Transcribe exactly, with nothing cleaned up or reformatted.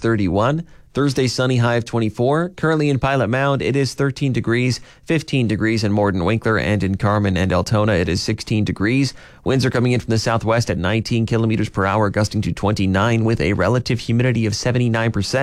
thirty-one. Thursday, sunny, high of twenty-four. Currently in Pilot Mound, it is thirteen degrees, fifteen degrees in Morden Winkler, and in Carmen and Altona, it is sixteen degrees. Winds are coming in from the southwest at nineteen kilometers per hour, gusting to twenty-nine with a relative humidity of seventy-nine percent.